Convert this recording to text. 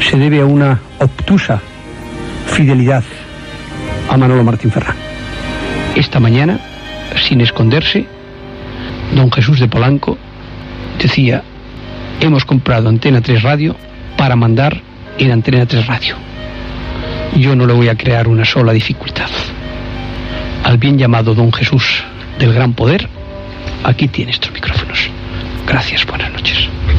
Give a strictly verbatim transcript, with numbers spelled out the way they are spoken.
se debe a una obtusa fidelidad a Manolo Martín Ferrán. Esta mañana, sin esconderse, don Jesús de Polanco decía: hemos comprado Antena tres Radio para mandar en Antena tres Radio. Yo no le voy a crear una sola dificultad. Al bien llamado don Jesús del Gran Poder, aquí tiene estos micrófonos. Gracias, buenas noches.